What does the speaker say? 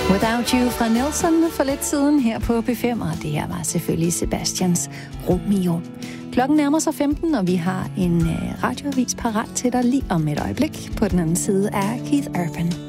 Without You fra Nelson for lidt siden her på P5, og det her var selvfølgelig Sebastians Romeo. Klokken nærmer sig 15, og vi har en radioavis parat til dig lige om et øjeblik på den anden side af Keith Urban.